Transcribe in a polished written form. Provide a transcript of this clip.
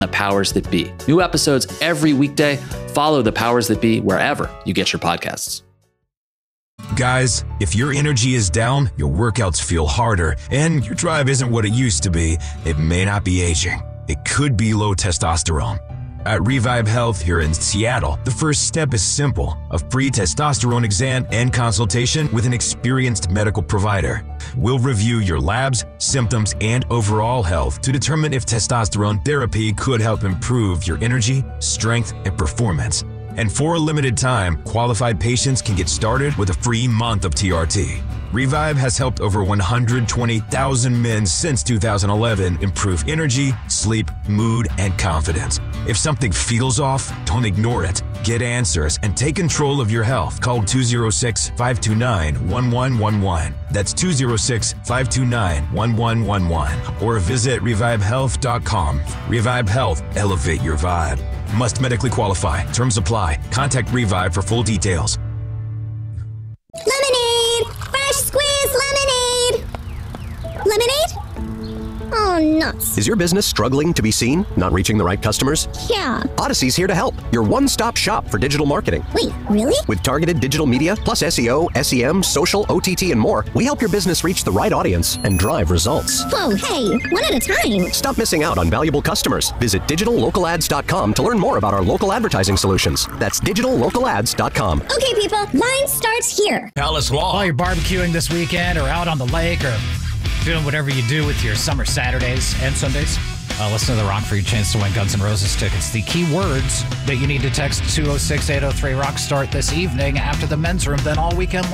The Powers That Be. New episodes every weekday. Follow The Powers That Be wherever you get your podcasts. Guys, if your energy is down, your workouts feel harder, and your drive isn't what it used to be, it may not be aging. It could be low testosterone. At Revive Health here in Seattle, the first step is simple: a free testosterone exam and consultation with an experienced medical provider. We'll review your labs, symptoms, and overall health to determine if testosterone therapy could help improve your energy, strength, and performance. And for a limited time, qualified patients can get started with a free month of TRT. Revive has helped over 120,000 men since 2011 improve energy, sleep, mood, and confidence. If something feels off, don't ignore it. Get answers and take control of your health. Call 206-529-1111. That's 206-529-1111. Or visit revivehealth.com. Revive Health. Elevate your vibe. Must medically qualify. Terms apply. Contact Revive for full details. Lemonade! Fresh squeezed lemonade! Lemonade? Oh, nuts. Is your business struggling to be seen? Not reaching the right customers? Yeah. Odyssey's here to help. Your one-stop shop for digital marketing. Wait, really? With targeted digital media, plus SEO, SEM, social, OTT, and more, we help your business reach the right audience and drive results. Whoa, hey, one at a time. Stop missing out on valuable customers. Visit digitallocalads.com to learn more about our local advertising solutions. That's digitallocalads.com. Okay, people, line starts here. Palace Law. While you're barbecuing this weekend or out on the lake or doing whatever you do with your summer Saturdays and Sundays, listen to The Rock for your chance to win Guns N' Roses tickets. The key words that you need to text 206-803-ROCK start this evening after the men's room, then all weekend long.